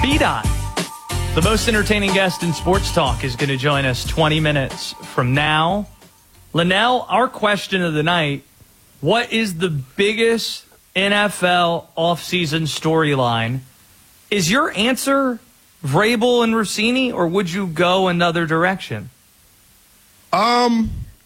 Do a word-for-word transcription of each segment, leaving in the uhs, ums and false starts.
B-Dot, the most entertaining guest in sports talk, is going to join us twenty minutes from now. Linnell, our question of the night, what is the biggest N F L offseason storyline? Is your answer Vrabel and Rossini, or would you go another direction? Um,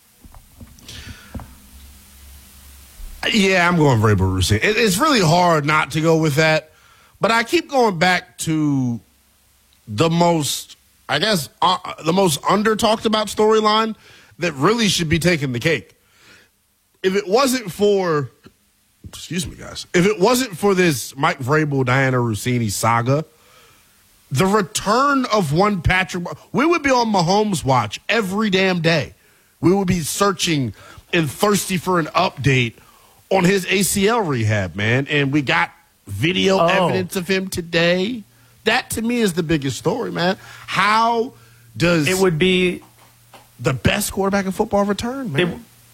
yeah, I'm going Vrabel Rossini. It, it's really hard not to go with that, but I keep going back to the most, I guess, uh, the most under talked about storyline that really should be taking the cake. If it wasn't for, excuse me, guys, if it wasn't for this Mike Vrabel, Diana Rossini saga, the return of one Patrick, we would be on Mahomes watch every damn day. We would be searching and thirsty for an update on his A C L rehab, man. And we got video oh. evidence of him today. That, to me, is the biggest story, man. How does it would be the best quarterback in football return, man?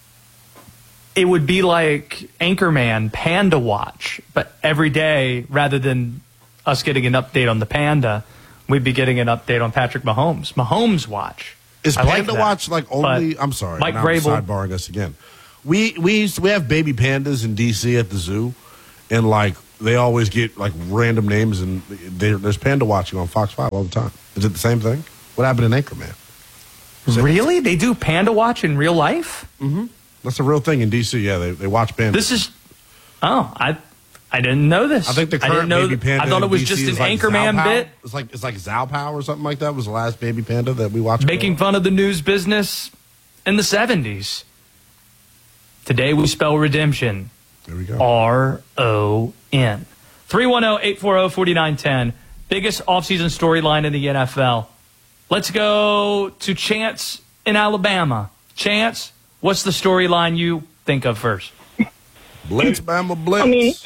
It, it would be like Anchorman Panda Watch, but every day, rather than us getting an update on the Panda, we'd be getting an update on Patrick Mahomes. Mahomes Watch. Is I Panda like Watch like only? But I'm sorry, Mike now I'm Vrabel sidebarring us again. We we used to, we have baby pandas in D C at the zoo, and like they always get like random names, and there's Panda Watching on Fox five all the time. Is it the same thing? What happened in Anchorman? Really? They do Panda Watch in real life? Mm-hmm. That's a real thing in D C. Yeah, they they watch pandas. This is. Oh, I. I didn't know this. I think the current I didn't know baby panda. I thought it was in D C just an like Anchorman Zalpow. bit. It's like it's like Zalpow or something like that. Was the last baby panda that we watched. Making fun of the news business in the seventies. Today we spell redemption. There we go. R O N. three one zero, eight four zero, four nine one zero. Biggest offseason storyline in the N F L. Let's go to Chance in Alabama. Chance, what's the storyline you think of first? Blitz, Bama, Blitz. I mean,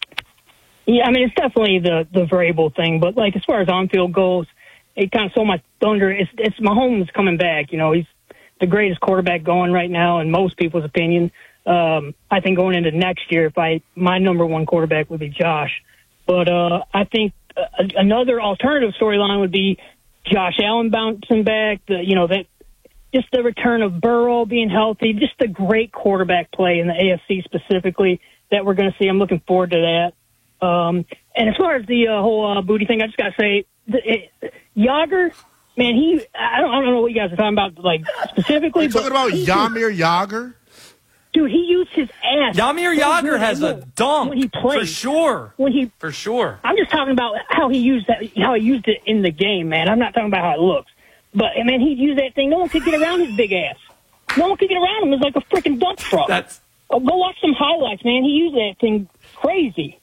yeah, I mean, it's definitely the, the Vrabel thing, but, like, as far as on-field goes, it kind of stole my thunder. It's, it's Mahomes coming back. You know, he's the greatest quarterback going right now, in most people's opinion. Um, I think going into next year, if I my number one quarterback would be Josh. But uh, I think uh, another alternative storyline would be Josh Allen bouncing back, the, you know, that just the return of Burrow being healthy, just the great quarterback play in the A F C specifically that we're going to see. I'm looking forward to that. Um, and as far as the uh, whole uh, booty thing, I just got to say, the, it, Yager, man, he, I don't, I don't know what you guys are talking about, like, specifically. Are you talking about Yamir Yager? Dude, he used his ass. Yamir Yager has a dunk, when he played, for sure. When he, for sure. I'm just talking about how he used that, how he used it in the game, man. I'm not talking about how it looks. But, man, he'd use that thing. No one could get around his big ass. No one could get around him. It was like a freaking dump truck. That's oh, go watch some highlights, man. He used that thing crazy.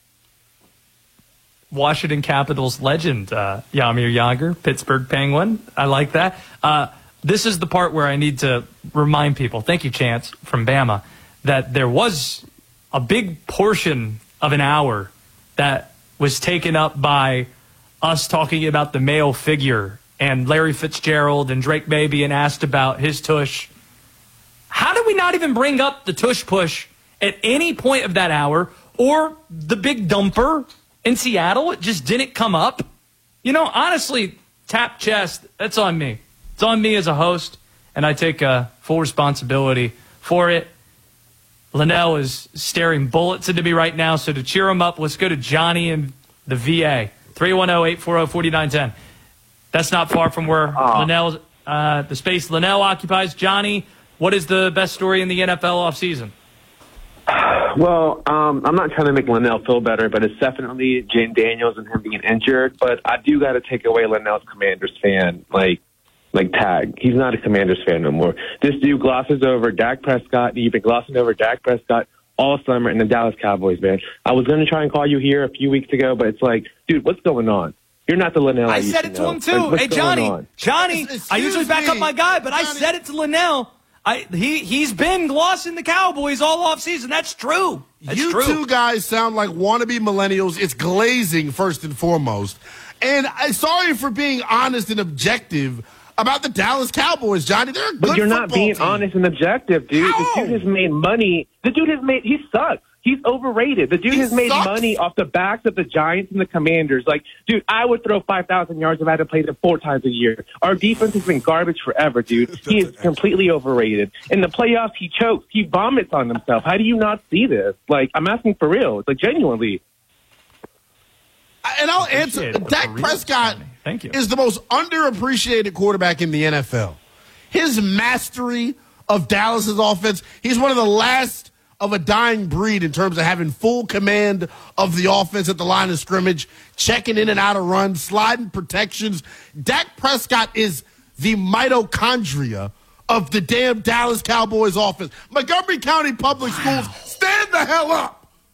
Washington Capitals legend, uh, Yamir Yager, Pittsburgh Penguin. I like that. Uh, this is the part where I need to remind people, thank you, Chance, from Bama, that there was a big portion of an hour that was taken up by us talking about the male figure and Larry Fitzgerald and Drake Baby and asked about his tush. How did we not even bring up the tush push at any point of that hour or the big dumper in Seattle? It just didn't come up. You know, honestly, tap chest, that's on me. It's on me as a host, and I take uh, full responsibility for it. Linnell is staring bullets into me right now, so to cheer him up, let's go to Johnny in the V A. three one zero, eight four zero, four nine one zero. That's not far from where oh. Linnell, uh, the space Linnell occupies. Johnny, what is the best story in the N F L offseason? Well, um, I'm not trying to make Linnell feel better, but it's definitely Jane Daniels and him being injured. But I do got to take away Linnell's Commanders fan, like, like tag. He's not a Commanders fan no more. This dude glosses over Dak Prescott, and you've been glossing over Dak Prescott all summer in the Dallas Cowboys, man. I was going to try and call you here a few weeks ago, but it's like, dude, what's going on? You're not the Linnell I, I used said to it to know. him, too. Like, hey, Johnny, Johnny, Excuse I usually back me. up my guy, but Johnny. I said it to Linnell. I, he, he's been glossing the Cowboys all offseason. That's true. That's you true. two guys sound like wannabe millennials. It's glazing, first and foremost. And I'm sorry for being honest and objective about the Dallas Cowboys, Johnny. They're a good But you're not football being team. honest and objective, dude. How? The dude has made money. The dude has made – he sucks. He's overrated. The dude He has made sucks. money off the backs of the Giants and the Commanders. Like, dude, I would throw five thousand yards if I had to play them four times a year. Our defense has been garbage forever, dude. He is completely overrated. In the playoffs, he chokes. He vomits on himself. How do you not see this? Like, I'm asking for real. It's like, genuinely. And I'll answer. Appreciate it. Dak For real, Prescott Johnny. Thank you. is the most underappreciated quarterback in the N F L. His mastery of Dallas's offense, he's one of the last of a dying breed in terms of having full command of the offense at the line of scrimmage, checking in and out of runs, sliding protections. Dak Prescott is the mitochondria of the damn Dallas Cowboys offense. Montgomery County Public Schools, stand the hell up.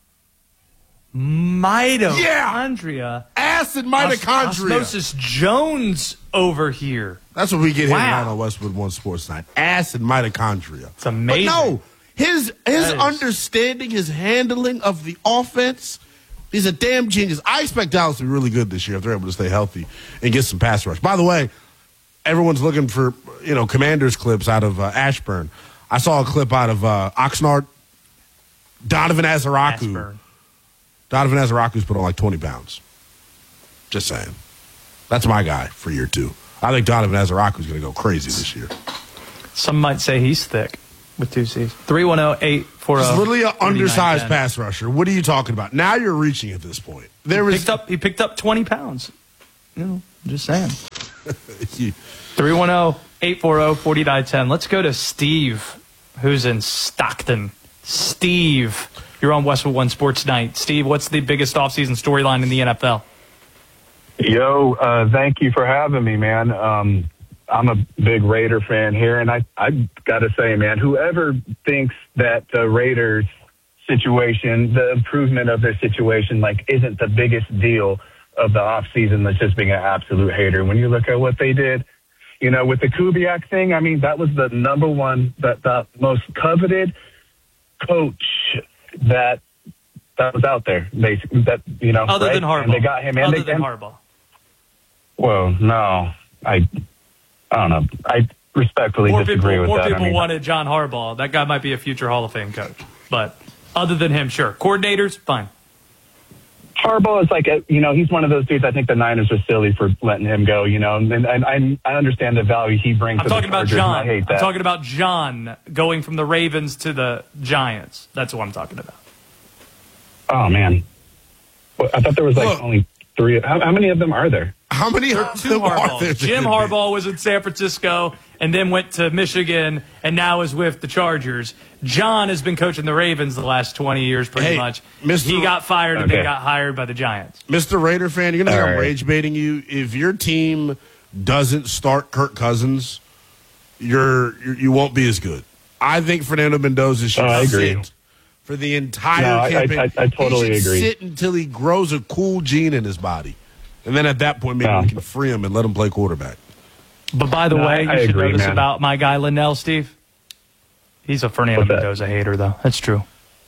Mitochondria. Ass and mitochondria. Osmosis Jones over here. That's what we get here Wow. tonight on Westwood One Sports Night. Ass and mitochondria. It's amazing. But no, his his That is- understanding, his handling of the offense, he's a damn genius. I expect Dallas to be really good this year if they're able to stay healthy and get some pass rush. By the way, everyone's looking for, you know, Commanders clips out of uh, Ashburn. I saw a clip out of uh, Oxnard. Donovan Azaraku. Ashburn. Donovan Azaraku's put on like twenty pounds. Just saying. That's my guy for year two. I think Donovan Azaraku's going to go crazy this year. Some might say he's thick with two C's. three one zero, eight four zero. He's literally an undersized pass rusher. What are you talking about? Now you're reaching at this point. There He is picked up, he picked up twenty pounds. You know, I'm just saying. you- three one zero, eight four zero, four nine one zero. Let's go to Steve, who's in Stockton. Steve, you're on Westwood One Sports Night. Steve, what's the biggest offseason storyline in the N F L? Yo, uh, thank you for having me, man. Um, I'm a big Raider fan here, and I I got to say, man, whoever thinks that the Raiders situation, the improvement of their situation, like, isn't the biggest deal of the offseason, that's just being an absolute hater. When you look at what they did, you know, with the Kubiak thing, I mean, that was the number one, that the most coveted coach that that was out there, basically. That, you know, Other right? than Harbaugh. And they got him. And Other they, than and, Harbaugh. Well, no, I, I don't know. I respectfully More disagree people, with more that. people I mean, wanted John Harbaugh. That guy might be a future Hall of Fame coach. But other than him, sure. Coordinators, fine. Harbaugh is like, a, you know, he's one of those dudes. I think the Niners are silly for letting him go, you know, and, and I, I understand the value he brings I'm to the talking about Chargers, and I John. hate that. I'm talking about John going from the Ravens to the Giants. That's what I'm talking about. Oh, man. Well, I thought there was like Look. only three. How, how many of them are there? how many of Two them are Harbaughs. there? Jim gonna be? Harbaugh was in San Francisco and then went to Michigan and now is with the Chargers. John has been coaching the Ravens the last twenty years pretty Hey, much. Mister He got fired and Okay. then got hired by the Giants. Mister Raider fan, you're going to think All I'm right. rage baiting you. If your team doesn't start Kirk Cousins, you're, you're you won't be as good. I think Fernando Mendoza should Oh, I agree. sit for the entire No, I- I- campaign. I- I totally he should agree. sit until he grows a cool gene in his body, and then at that point, maybe Yeah. we can free him and let him play quarterback. But by the No, way, I- you I should agree, know this man. about my guy Linnell, Steve. He's a Fernando What's that? Mendoza hater, though. That's true.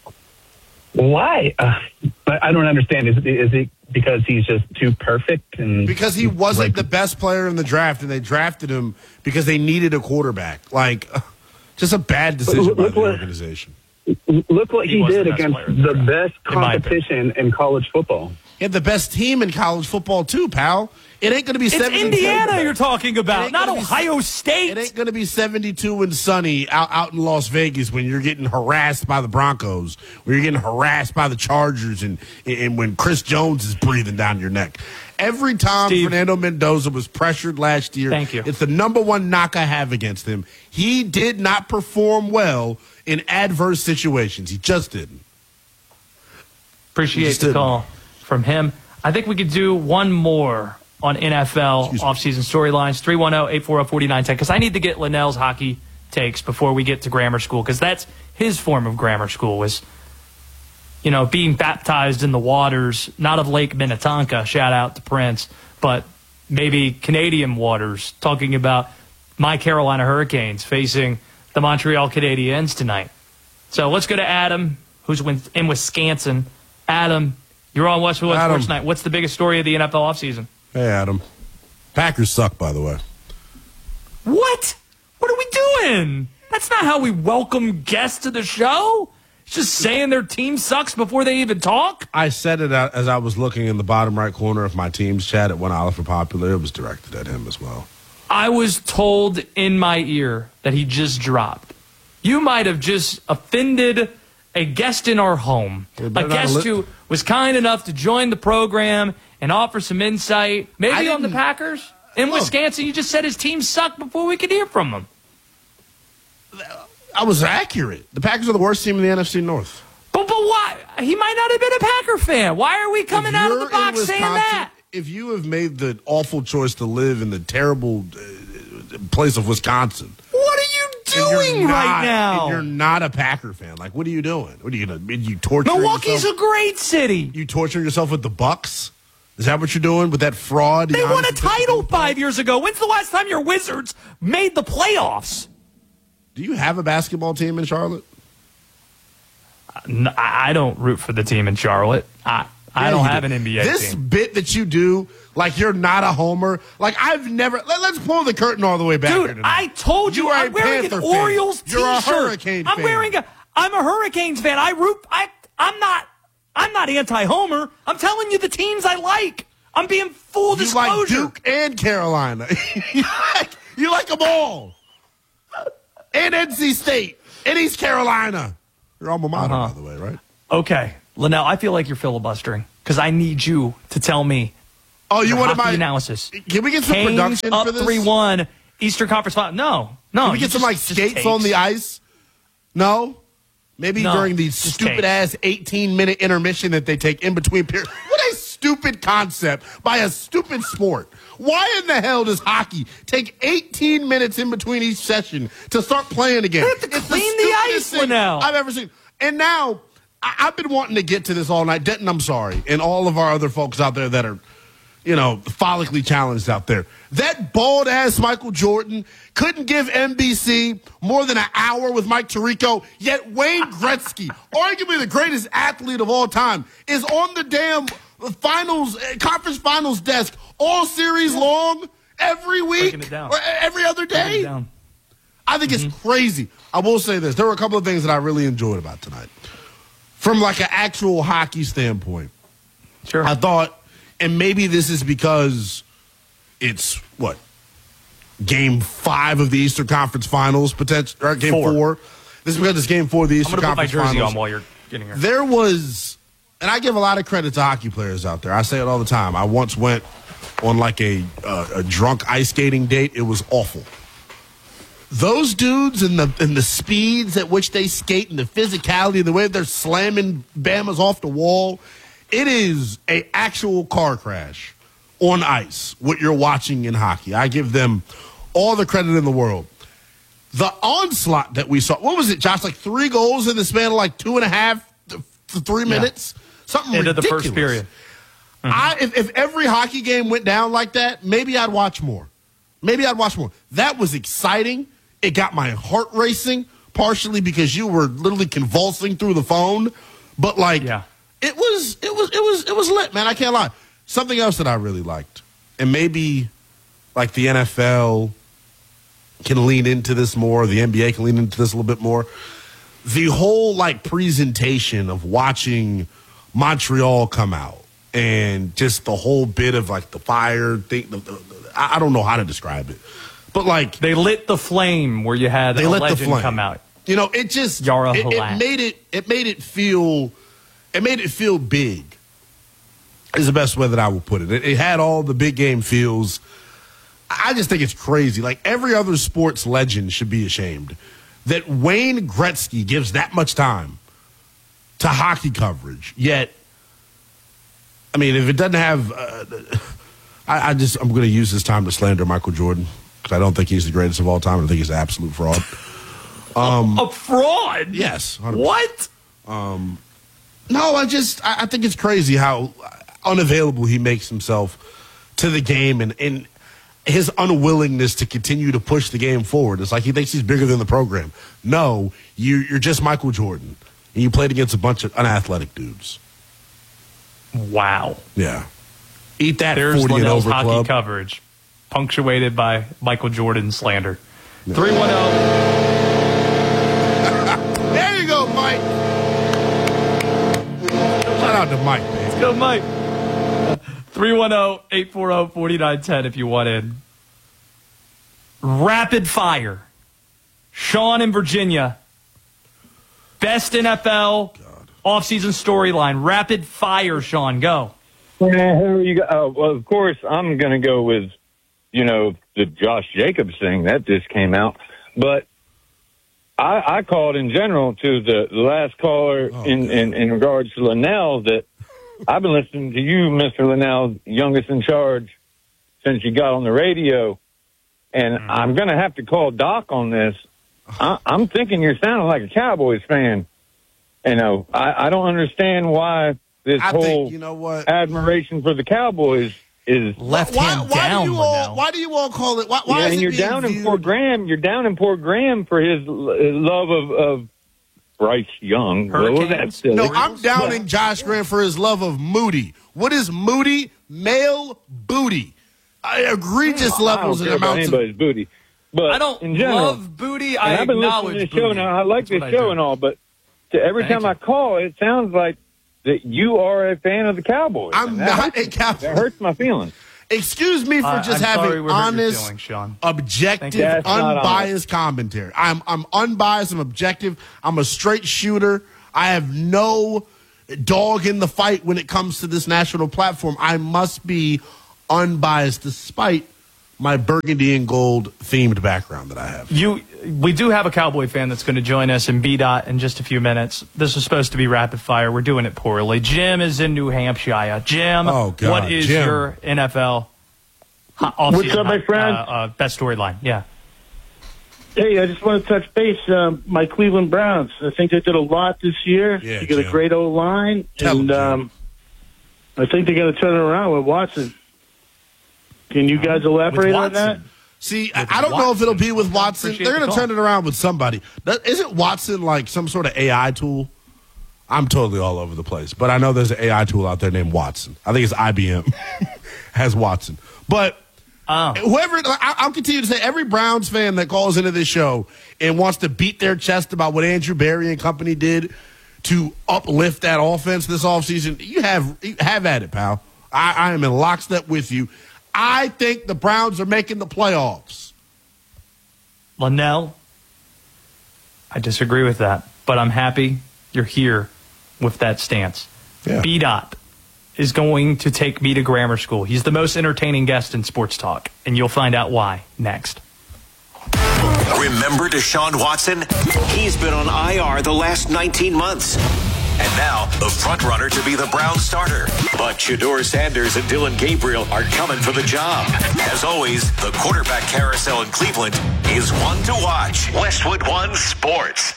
Why? Uh, but I don't understand. Is it, is it because he's just too perfect? And Because he wasn't like, the best player in the draft, and they drafted him because they needed a quarterback. Like, just a bad decision Look by the what- organization. Look what He he, was did the best against player in the the draft, best in my opinion. competition in college football. He had the best team in college football too, pal. It ain't going to be It's seventy-two. Indiana you're talking It about, ain't not gonna be- Ohio It State. ain't going to be seventy-two and sunny out, out in Las Vegas when you're getting harassed by the Broncos, when you're getting harassed by the Chargers, and, and when Chris Jones is breathing down your neck. Every time Steve. Fernando Mendoza was pressured last year, Thank you. it's the number one knock I have against him. He did not perform well in adverse situations. He just didn't. Appreciate Just the didn't. call from him. I think we could do one more on N F L Excuse me. offseason storylines, three one zero, eight four zero, four nine one zero, because I need to get Linnell's hockey takes before we get to grammar school, because that's his form of grammar school, is, you know, being baptized in the waters, not of Lake Minnetonka, shout out to Prince, but maybe Canadian waters, talking about my Carolina Hurricanes facing the Montreal Canadiens tonight. So let's go to Adam, who's in Wisconsin. Adam, you're on Westwood One Adam. Sports Night. What's the biggest story of the N F L offseason? Hey, Adam. Packers suck, by the way. What? What are we doing? That's not how we welcome guests to the show. Just saying their team sucks before they even talk? I said it out as I was looking in the bottom right corner of my team's chat at One Oliver Popular. It was directed at him as well. I was told in my ear that he just dropped. You might have just offended a guest in our home, a guest who was kind enough to join the program and offer some insight, maybe on the Packers. In Look, Wisconsin, you just said his team sucked before we could hear from him. I was accurate. The Packers are the worst team in the N F C North. But, but why? He might not have been a Packer fan. Why are we coming If out of you're the box in saying Wisconsin, that? If you have made the awful choice to live in the terrible uh, place of Wisconsin, What are you and you're doing not- right now? and you're not a Packer fan, like, what are you doing? What are you going to you torture Milwaukee's yourself? a great city. You torturing yourself with the Bucks? Is that what you're doing with that fraud? They Giannis won a title Antetokounmpo? five years ago. When's the last time your Wizards made the playoffs? Do you have a basketball team in Charlotte? No, I I don't root for the team in Charlotte. I, I Yeah, don't you have do. an N B A This team. bit that you do, like you're not a homer. Like I've never. Let, let's pull the curtain all the way back. here Dude, tonight. I told you, You are I'm a wearing Panther an fan. Orioles You're a t-shirt. Hurricane I'm fan. wearing a. I'm a Hurricanes fan. I root. I. I'm not. I'm not anti-homer. I'm telling you the teams I like. I'm being full You disclosure. like Duke and Carolina. you, like, you like them all. And N C State and East Carolina. Your alma mater, Uh-huh. by the way, right? Okay, Linnell, I feel like you're filibustering because I need you to tell me. Oh, you your wanted hockey my analysis? Can we get some Canes production up for this? three one, Eastern Conference Final. No, no. Can we you get some just- like just skates takes. on the ice? No. Maybe No, during the just stupid ass eighteen minute intermission that they take in between periods. What a stupid concept by a stupid sport. Why in the hell does hockey take eighteen minutes in between each session to start playing again? They have to It's clean the stupidest ice, thing Linnell. I've ever seen. And now I- I've been wanting to get to this all night. Denton, I'm sorry, and all of our other folks out there that are, you know, follically challenged out there. That bald ass Michael Jordan couldn't give N B C more than an hour with Mike Tirico, yet Wayne Gretzky, arguably the greatest athlete of all time, is on the damn finals, uh, conference finals desk all series long, every week, Breaking it down. or every other Break it day. down. I think it's crazy. I will say this. There were a couple of things that I really enjoyed about tonight. From like an actual hockey standpoint. Sure. I thought, and maybe this is because it's what game five of the Eastern Conference Finals, potential or game four. Four. This is because it's game four of the I'm Eastern going to put my Conference jersey Finals. on while you're getting here. There was, and I give a lot of credit to hockey players out there. I say it all the time. I once went on like a uh, a drunk ice skating date. It was awful. Those dudes and the and the speeds at which they skate and the physicality, the way they're slamming Bamas off the wall, it is a actual car crash on ice, what you're watching in hockey. I give them all the credit in the world. The onslaught that we saw, what was it, Josh? Like three goals in the span of like two and a half to to three minutes? Something Into the ridiculous. first period. I, if, if every hockey game went down like that, maybe I'd watch more. Maybe I'd watch more. That was exciting. It got my heart racing, partially because you were literally convulsing through the phone. But like, Yeah. it was, it was, it was, it was lit, man. I can't lie. Something else that I really liked, and maybe like the N F L can lean into this more, the N B A can lean into this a little bit more. The whole like presentation of watching Montreal come out and just the whole bit of like the fire thing. The, the, the, I I don't know how to describe it, but like They lit the flame where you had they a let the legend flame come out. You know, it just Yara it, it Halak. made it it made it feel it made it feel big. Is the best way that I will put it. It, it had all the big game feels. I just think it's crazy. Like every other sports legend should be ashamed that Wayne Gretzky gives that much time to hockey coverage. Yet, I mean, if it doesn't have, uh, I, I just I'm going to use this time to slander Michael Jordan because I don't think he's the greatest of all time. I think he's an absolute fraud. A fraud? Yes, one hundred percent. What? No, I just I, I think it's crazy how unavailable he makes himself to the game and, and his unwillingness to continue to push the game forward. It's like he thinks he's bigger than the program. No, you, you're just Michael Jordan, and you played against a bunch of unathletic dudes. Wow. Yeah, eat that There's forty and Linnell's over hockey club. coverage, punctuated by Michael Jordan slander. three one zero. There you go, Mike. out to Mike, man. Let's go, Mike. three one zero, eight four zero, four nine one zero if you want in. Rapid fire. Sean in Virginia. Best N F L God. Offseason storyline. Rapid fire, Sean. Go. Yeah, who are you? Uh, well, of course, I'm going to go with, you know, the Josh Jacobs thing that just came out. But I, I called in general to the, the last caller oh, in, in, in regards to Linnell that I've been listening to you, Mister Linnell, youngest in charge, since you got on the radio. And mm-hmm. I'm going to have to call Doc on this. I, I'm thinking you're sounding like a Cowboys fan. You know, I, I don't understand why this I whole think, you know what? admiration for the Cowboys is left why, hand why down. Do you all, why do you all call it? Why, why yeah, is and it you're being down viewed? in Port Graham. You're down in Port Graham for his, his love of, of Bryce Young. Well, that's silly. No, I'm down in Josh Graham for his love of Moody. What is Moody? Male booty. I, egregious well, levels I don't and care about amounts anybody's of booty. But I don't in general, love booty. I I've been acknowledge listening to the show booty. now. I like That's this show show and all, but to every Thank time you. I call, it sounds like that you are a fan of the Cowboys. I'm that not hurts, a Cowboy. That hurts my feelings. Excuse me for Uh, just I'm sorry having we hurt your honest, feelings, Sean. objective, That's not unbiased commentary. I'm I'm unbiased. I'm objective. I'm a straight shooter. I have no dog in the fight when it comes to this national platform. I must be unbiased, despite my burgundy and gold themed background that I have. You, we do have a Cowboy fan that's going to join us in B DOT in just a few minutes. This is supposed to be rapid fire. We're doing it poorly. Jim is in New Hampshire. Jim, oh, God, what is Jim. your N F L off What's up, my friend? Uh, uh, best storyline? Yeah. Hey, I just want to touch base. Um, my Cleveland Browns. I think they did a lot this year. Yeah, they got Jim. a great O line, Tell and them, um, I think they're going to turn it around with Watson. Can you guys elaborate on that? See, I, I don't know if it'll be with Watson. Appreciate They're the going to call. turn it around with somebody. That, isn't Watson like some sort of A I tool? I'm totally all over the place, but I know there's an A I tool out there named Watson. I think it's I B M has Watson. But Oh. whoever, I, I'll continue to say, every Browns fan that calls into this show and wants to beat their chest about what Andrew Berry and company did to uplift that offense this offseason, you have have at it, pal. I, I am in lockstep with you. I think the Browns are making the playoffs. Linnell, I disagree with that, but I'm happy you're here with that stance. Yeah. B DOT is going to take me to grammar school. He's the most entertaining guest in sports talk, and you'll find out why next. Remember Deshaun Watson? He's been on I R the last nineteen months. And now, the front runner to be the Browns starter. But Shedeur Sanders and Dylan Gabriel are coming for the job. As always, the quarterback carousel in Cleveland is one to watch. Westwood One Sports.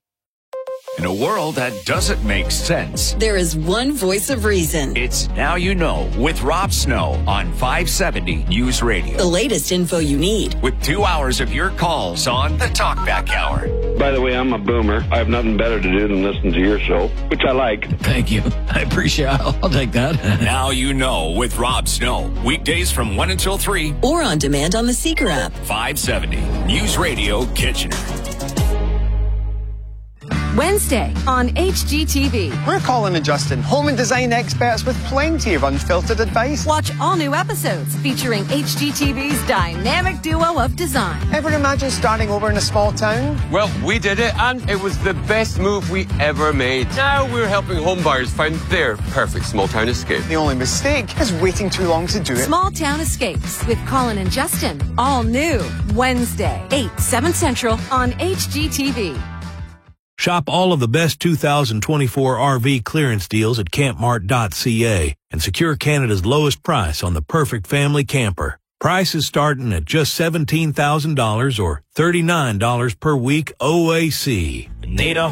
In a world that doesn't make sense, there is one voice of reason. It's Now You Know with Rob Snow on five seventy News Radio. The latest info you need. With two hours of your calls on the Talkback Hour. By the way, I'm a boomer. I have nothing better to do than listen to your show, which I like. Thank you. I appreciate it. I'll, I'll take that. Now You Know with Rob Snow. Weekdays from one until three. Or on demand on the Seeker app. five seventy News Radio Kitchener. Wednesday on H G T V. We're Colin and Justin, home and design experts with plenty of unfiltered advice. Watch all new episodes featuring H G T V's dynamic duo of design. Ever imagine starting over in a small town? Well, we did it, and it was the best move we ever made. Now we're helping homebuyers find their perfect small town escape. The only mistake is waiting too long to do it. Small Town Escapes with Colin and Justin. All new. Wednesday, eight, seven Central on H G T V. Shop all of the best two thousand twenty-four R V clearance deals at camp mart dot c a and secure Canada's lowest price on the perfect family camper. Prices starting at just seventeen thousand dollars or thirty-nine dollars per week O A C. Need a